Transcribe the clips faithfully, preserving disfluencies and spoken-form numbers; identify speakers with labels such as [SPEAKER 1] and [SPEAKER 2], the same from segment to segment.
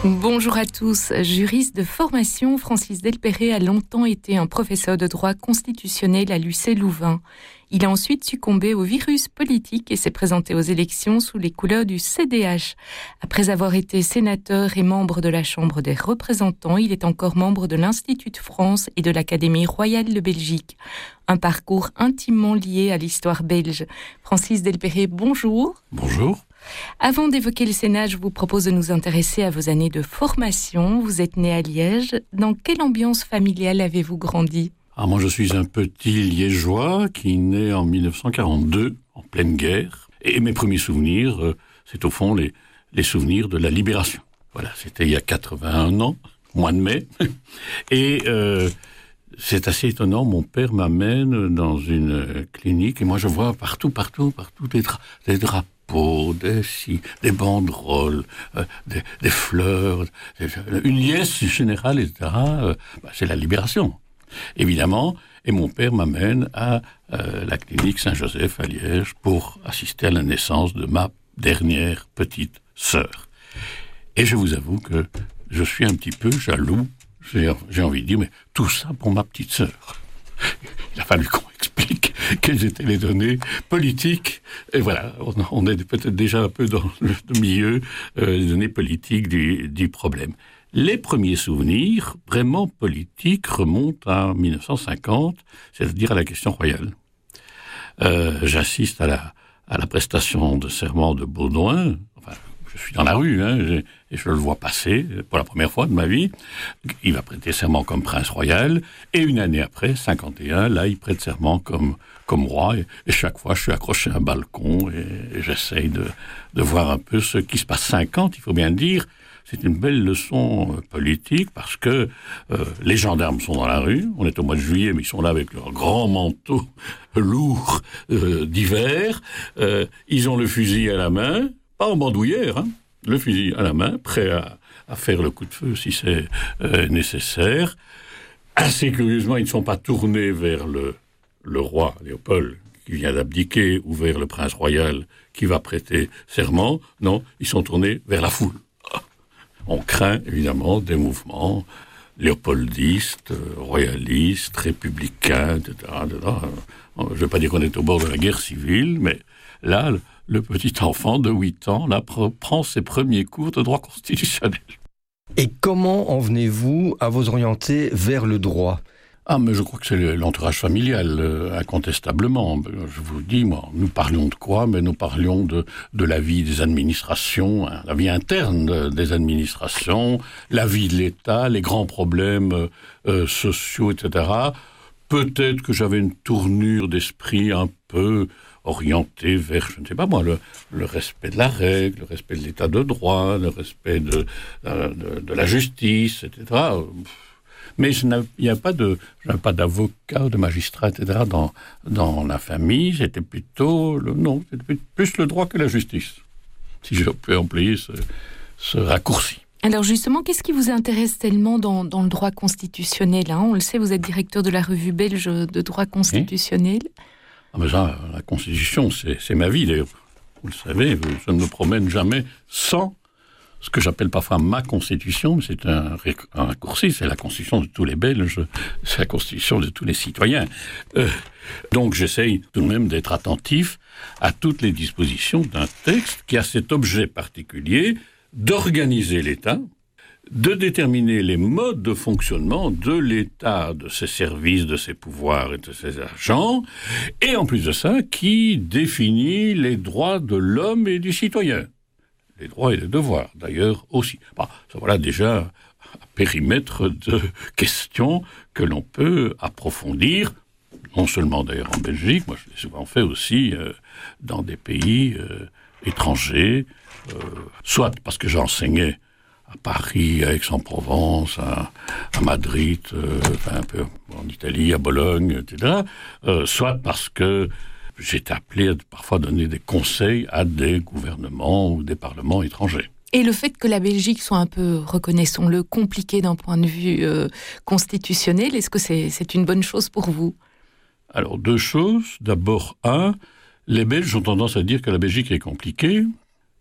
[SPEAKER 1] Bonjour à tous. Juriste de formation, Francis Delperrey a longtemps été un professeur de droit constitutionnel à l'U C Louvain. Il a ensuite succombé au virus politique et s'est présenté aux élections sous les couleurs du C D H. Après avoir été sénateur et membre de la Chambre des représentants, il est encore membre de l'Institut de France et de l'Académie royale de Belgique. Un parcours intimement lié à l'histoire belge. Francis Delperrey, bonjour.
[SPEAKER 2] Bonjour.
[SPEAKER 1] Avant d'évoquer le Sénat, je vous propose de nous intéresser à vos années de formation. Vous êtes né à Liège. Dans quelle ambiance familiale avez-vous grandi ?
[SPEAKER 2] Ah, moi, je suis un petit Liégeois qui naît en dix-neuf cent quarante-deux, en pleine guerre. Et mes premiers souvenirs, euh, c'est au fond les, les souvenirs de la Libération. Voilà, c'était il y a quatre-vingt-un ans, mois de mai. Et euh, c'est assez étonnant, mon père m'amène dans une clinique et moi, je vois partout, partout, partout des, dra- des drapeaux. Des, si, des banderoles, euh, des, des fleurs, des, une liesse générale, et cetera. Euh, bah, c'est la Libération, évidemment. Et mon père m'amène à euh, la clinique Saint-Joseph à Liège pour assister à la naissance de ma dernière petite sœur. Et je vous avoue que je suis un petit peu jaloux. J'ai, j'ai envie de dire, mais tout ça pour ma petite sœur. Il a fallu qu'on explique quelles étaient les données politiques. Et voilà, on, on est peut-être déjà un peu dans le milieu euh, les données politiques du, du problème. Les premiers souvenirs vraiment politiques remontent à dix-neuf cent cinquante, c'est-à-dire à la question royale. Euh, j'assiste à la, à la prestation de serment de Baudouin. Enfin, je suis dans la rue, hein, et je le vois passer pour la première fois de ma vie. Il va prêter serment comme prince royal, et une année après, cinquante et un, là, il prête serment comme, comme roi, et, et chaque fois, je suis accroché à un balcon, et, et j'essaye de, de voir un peu ce qui se passe. cinquante, il faut bien dire, c'est une belle leçon politique, parce que euh, les gendarmes sont dans la rue, on est au mois de juillet, mais ils sont là avec leurs grands manteaux lourds euh, d'hiver, euh, ils ont le fusil à la main, pas en bandoulière, hein, le fusil à la main, prêt à, à faire le coup de feu si c'est euh, nécessaire. Assez curieusement, ils ne sont pas tournés vers le, le roi Léopold, qui vient d'abdiquer, ou vers le prince royal, qui va prêter serment. Non, ils sont tournés vers la foule. On craint, évidemment, des mouvements léopoldistes, euh, royalistes, républicains, et cetera, et cetera. Je ne vais pas dire qu'on est au bord de la guerre civile, mais là, le, le petit enfant de huit ans là, pr- prend ses premiers cours de droit constitutionnel.
[SPEAKER 3] Et comment en venez-vous à vous orienter vers le droit ?
[SPEAKER 2] Ah, mais je crois que c'est l'entourage familial, euh, incontestablement. Je vous dis, moi, nous parlions de quoi ? Mais nous parlions de, de la vie des administrations, hein, la vie interne de, des administrations, la vie de l'État, les grands problèmes euh, sociaux, et cetera. Peut-être que j'avais une tournure d'esprit un peu orientée vers, je ne sais pas moi, le, le respect de la règle, le respect de l'état de droit, le respect de, de, de la justice, et cetera. Mais il n'y a pas de, je n'avais pas d'avocat, de magistrat, et cetera dans, dans la famille. C'était plutôt, le, non, c'était plus le droit que la justice, si je peux employer ce, ce raccourci.
[SPEAKER 1] Alors justement, qu'est-ce qui vous intéresse tellement dans, dans le droit constitutionnel, hein ? On le sait, vous êtes directeur de la revue belge de droit constitutionnel. Oui.
[SPEAKER 2] Ah ben ça, la Constitution, c'est, c'est ma vie, d'ailleurs. Vous le savez, je ne me promène jamais sans ce que j'appelle parfois ma Constitution, mais c'est un, un raccourci, c'est la Constitution de tous les Belges, c'est la Constitution de tous les citoyens. Euh, donc j'essaye tout de même d'être attentif à toutes les dispositions d'un texte qui a cet objet particulier d'organiser l'État, de déterminer les modes de fonctionnement de l'État, de ses services, de ses pouvoirs et de ses agents, et en plus de ça, qui définit les droits de l'homme et du citoyen. Les droits et les devoirs, d'ailleurs, aussi. Bon, ça voilà déjà un périmètre de questions que l'on peut approfondir, non seulement d'ailleurs en Belgique, moi je l'ai souvent fait aussi euh, dans des pays euh, étrangers, euh, soit parce que j'enseignais à Paris, à Aix-en-Provence, à, à Madrid, euh, enfin un peu en Italie, à Bologne, et cetera, euh, soit parce que j'étais appelé à parfois donner des conseils à des gouvernements ou des parlements étrangers.
[SPEAKER 1] Et le fait que la Belgique soit un peu, reconnaissons-le, compliquée d'un point de vue euh, constitutionnel, est-ce que c'est, c'est une bonne chose pour vous ?
[SPEAKER 2] Alors, deux choses. D'abord, un, les Belges ont tendance à dire que la Belgique est compliquée.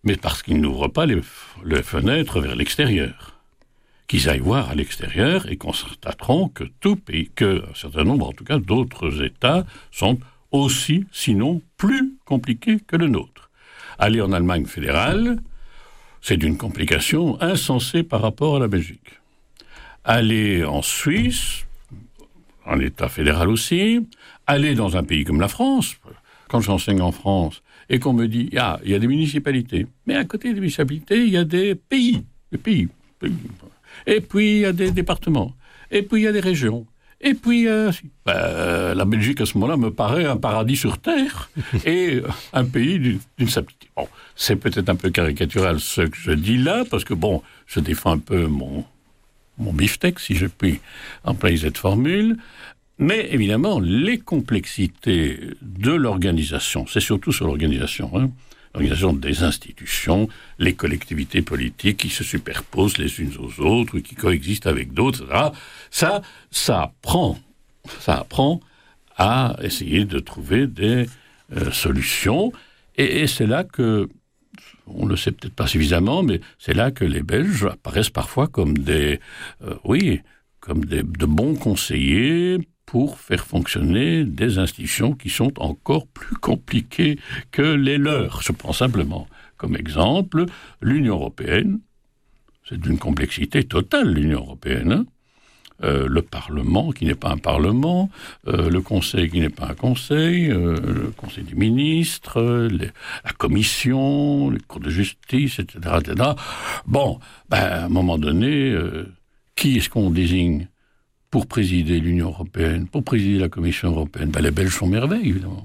[SPEAKER 2] mais parce qu'ils n'ouvrent pas les, les fenêtres vers l'extérieur. Qu'ils aillent voir à l'extérieur et constateront que tout pays, que un certain nombre, en tout cas, d'autres États sont aussi, sinon plus compliqués que le nôtre. Aller en Allemagne fédérale, c'est d'une complication insensée par rapport à la Belgique. Aller en Suisse, en État fédéral aussi, aller dans un pays comme la France, quand j'enseigne en France, et qu'on me dit, ah, il y a des municipalités, mais à côté des municipalités, il y a des pays, des pays, pays. Et puis il y a des départements, et puis il y a des régions, et puis euh, ben, la Belgique à ce moment-là me paraît un paradis sur terre, et un pays d'une, d'une simplicité. Bon, c'est peut-être un peu caricatural ce que je dis là, parce que bon, je défends un peu mon, mon beefsteak, si je puis employer cette formule, mais évidemment, les complexités de l'organisation, c'est surtout sur l'organisation, hein, l'organisation des institutions, les collectivités politiques qui se superposent les unes aux autres, qui coexistent avec d'autres, et cetera. Ça, ça apprend, ça apprend à essayer de trouver des euh, solutions, et, et c'est là que, on ne le sait peut-être pas suffisamment, mais c'est là que les Belges apparaissent parfois comme des, euh, oui, comme des, de bons conseillers pour faire fonctionner des institutions qui sont encore plus compliquées que les leurs. Je prends simplement comme exemple l'Union européenne. C'est d'une complexité totale, l'Union européenne. Hein. Euh, le Parlement, qui n'est pas un Parlement, euh, le Conseil, qui n'est pas un Conseil, euh, le Conseil des ministres, les, la Commission, les cours de justice, et cetera, et cetera. Bon, ben, à un moment donné, euh, qui est-ce qu'on désigne pour présider l'Union européenne, pour présider la Commission européenne? Ben, les Belges sont merveilles, évidemment.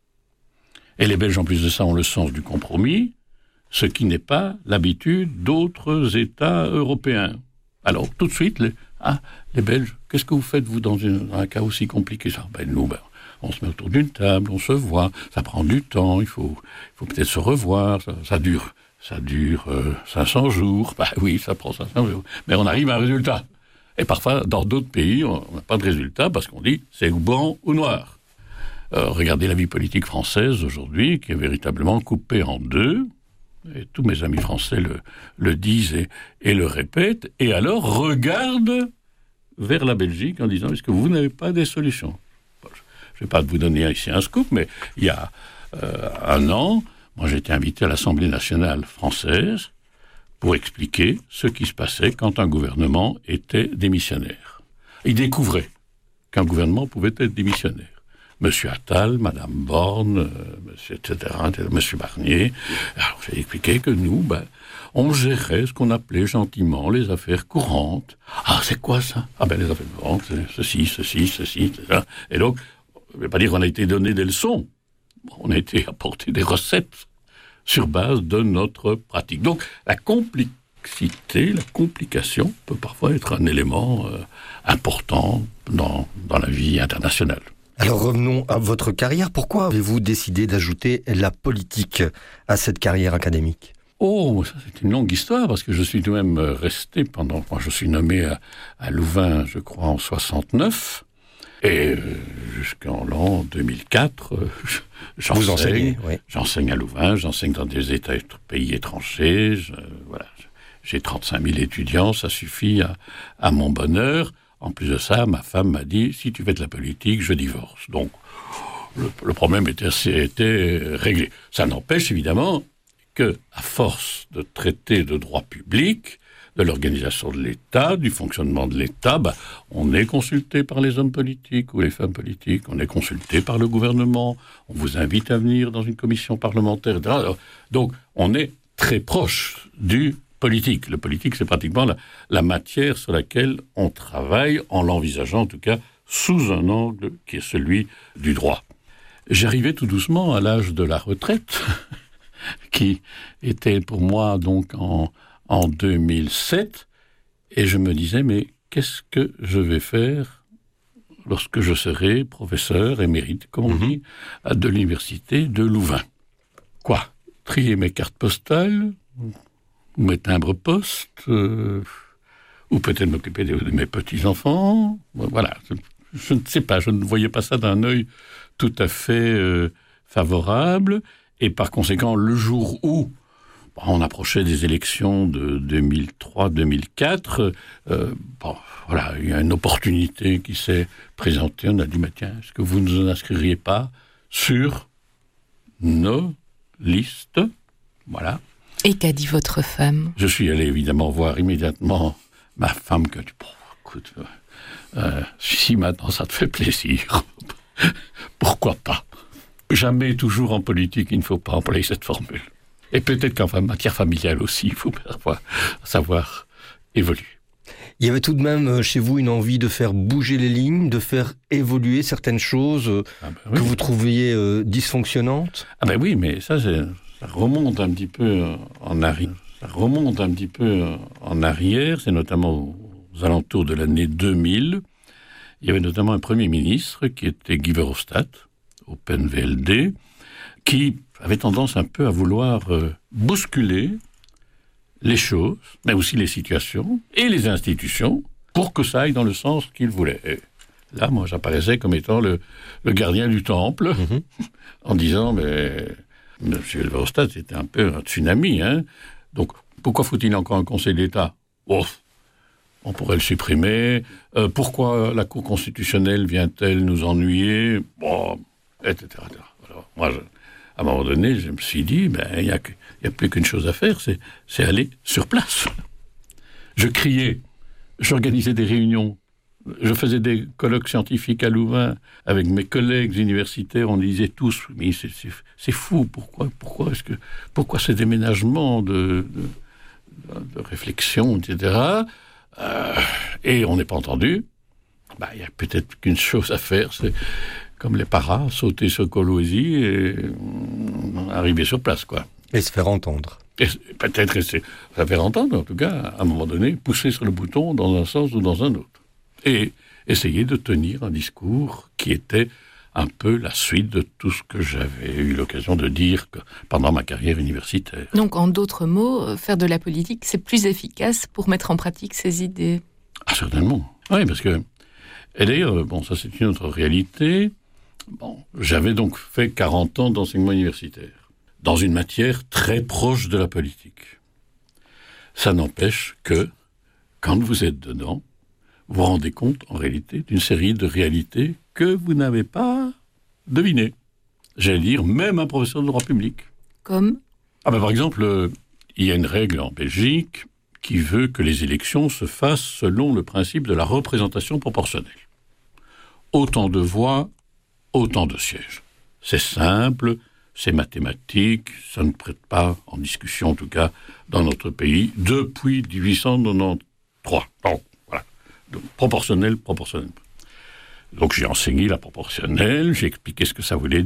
[SPEAKER 2] Et les Belges, en plus de ça, ont le sens du compromis, ce qui n'est pas l'habitude d'autres États européens. Alors, tout de suite, les, ah, les Belges, qu'est-ce que vous faites, vous, dans, une, dans un cas aussi compliqué? Ça, ben, nous, ben, on se met autour d'une table, on se voit, ça prend du temps, il faut, il faut peut-être se revoir, ça, ça dure, ça dure euh, cinq cents jours. Ben oui, ça prend cinq cents jours, mais on arrive à un résultat. Et parfois, dans d'autres pays, on n'a pas de résultat parce qu'on dit c'est blanc ou noir. Euh, regardez la vie politique française aujourd'hui, qui est véritablement coupée en deux. Et tous mes amis français le, le disent et, et le répètent. Et alors, regardent vers la Belgique en disant est-ce que vous n'avez pas des solutions? Bon, je ne vais pas vous donner ici un scoop, mais il y a euh, un an, moi j'ai été invité à l'Assemblée nationale française pour expliquer ce qui se passait quand un gouvernement était démissionnaire. Il découvrait qu'un gouvernement pouvait être démissionnaire. Monsieur Attal, Madame Borne, euh, monsieur et cetera, Monsieur Barnier. Alors j'ai expliqué que nous, ben, on gérait ce qu'on appelait gentiment les affaires courantes. Ah, c'est quoi ça? Ah ben les affaires courantes, c'est ceci, ceci, ceci, et cetera. Et donc, je ne vais pas dire qu'on a été donné des leçons. On a été apporté des recettes sur base de notre pratique. Donc, la complexité, la complication peut parfois être un élément euh, important dans, dans la vie internationale.
[SPEAKER 3] Alors revenons à votre carrière. Pourquoi avez-vous décidé d'ajouter la politique à cette carrière académique?
[SPEAKER 2] Oh, ça c'est une longue histoire, parce que je suis tout de même resté pendant... Moi, je suis nommé à, à Louvain, je crois, en soixante-neuf. Et euh, jusqu'en l'an deux mille quatre, euh, j'enseigne, Vous enseignez, oui. j'enseigne à Louvain, j'enseigne dans des états, pays étrangers. Je, voilà, j'ai trente-cinq mille étudiants, ça suffit à, à mon bonheur. En plus de ça, ma femme m'a dit, si tu fais de la politique, je divorce. Donc, le, le problème était, était réglé. Ça n'empêche évidemment que, à force de traiter de droit public, de l'organisation de l'État, du fonctionnement de l'État, bah, on est consulté par les hommes politiques ou les femmes politiques, on est consulté par le gouvernement, on vous invite à venir dans une commission parlementaire, et cetera. Alors, donc, on est très proche du politique. Le politique, c'est pratiquement la, la matière sur laquelle on travaille, en l'envisageant en tout cas sous un angle qui est celui du droit. J'arrivais tout doucement à l'âge de la retraite, qui était pour moi donc en... en deux mille sept, et je me disais, mais qu'est-ce que je vais faire lorsque je serai professeur émérite, comme on dit, mm-hmm. de l'université de Louvain? Quoi? Trier mes cartes postales, ou mes timbres postes, euh, ou peut-être m'occuper de, de mes petits-enfants? Voilà, je, je ne sais pas, je ne voyais pas ça d'un œil tout à fait euh, favorable, et par conséquent, le jour où on approchait des élections de deux mille trois deux mille quatre. Euh, bon, voilà, il y a une opportunité qui s'est présentée. On a dit, mais tiens, est-ce que vous ne nous inscririez pas sur nos listes? Voilà.
[SPEAKER 1] Et qu'a dit votre femme?
[SPEAKER 2] Je suis allé évidemment voir immédiatement ma femme qui a dit, bon, écoute, euh, si maintenant ça te fait plaisir, pourquoi pas? Jamais, toujours en politique, il ne faut pas employer cette formule. Et peut-être qu'en matière familiale aussi, il faut parfois savoir évoluer.
[SPEAKER 3] Il y avait tout de même chez vous une envie de faire bouger les lignes, de faire évoluer certaines choses ah ben oui. que vous trouviez euh, dysfonctionnantes?
[SPEAKER 2] Ah ben oui, mais ça, c'est, ça remonte un petit peu en arrière. Ça remonte un petit peu en arrière, c'est notamment aux alentours de l'année deux mille. Il y avait notamment un Premier ministre qui était Guy Verhofstadt, au P N V L D, qui avait tendance un peu à vouloir euh, bousculer les choses, mais aussi les situations et les institutions, pour que ça aille dans le sens qu'il voulait. Et là, moi, j'apparaissais comme étant le, le gardien du temple, mmh. en disant, mais M. Verhofstadt, c'était un peu un tsunami, hein. Donc, pourquoi faut-il encore un Conseil d'État? Oh, on pourrait le supprimer. Euh, pourquoi la Cour constitutionnelle vient-elle nous ennuyer? Bon, et cetera. Alors, moi, je, à un moment donné, je me suis dit, ben, il n'y a, a plus qu'une chose à faire, c'est, c'est aller sur place. Je criais, j'organisais des réunions, je faisais des colloques scientifiques à Louvain avec mes collègues universitaires, on disait tous, mais c'est, c'est, c'est fou, pourquoi, pourquoi, est-ce que, pourquoi ces déménagements de, de, de réflexion, et cetera. Euh, et on n'est pas entendu. Ben, il y a peut-être qu'une chose à faire, c'est comme les paras, sauter sur Colouésie et arriver sur place, quoi.
[SPEAKER 3] Et se faire entendre.
[SPEAKER 2] Et peut-être se faire entendre, en tout cas, à un moment donné, pousser sur le bouton dans un sens ou dans un autre. Et essayer de tenir un discours qui était un peu la suite de tout ce que j'avais eu l'occasion de dire pendant ma carrière universitaire.
[SPEAKER 1] Donc, en d'autres mots, faire de la politique, c'est plus efficace pour mettre en pratique ces idées?
[SPEAKER 2] Ah, certainement. Oui, parce que... Et d'ailleurs, bon, ça c'est une autre réalité. Bon, j'avais donc fait quarante ans d'enseignement universitaire, dans une matière très proche de la politique. Ça n'empêche que, quand vous êtes dedans, vous vous rendez compte, en réalité, d'une série de réalités que vous n'avez pas devinées. J'allais dire, même un professeur de droit public.
[SPEAKER 1] Comme
[SPEAKER 2] ah ben, par exemple, euh, il y a une règle en Belgique qui veut que les élections se fassent selon le principe de la représentation proportionnelle. Autant de voix, autant de sièges. C'est simple, c'est mathématique, ça ne prête pas en discussion, en tout cas, dans notre pays, depuis dix-huit cent quatre-vingt-treize. Bon, voilà. Donc, proportionnel, proportionnel. Donc j'ai enseigné la proportionnelle, j'ai expliqué ce que ça voulait dire.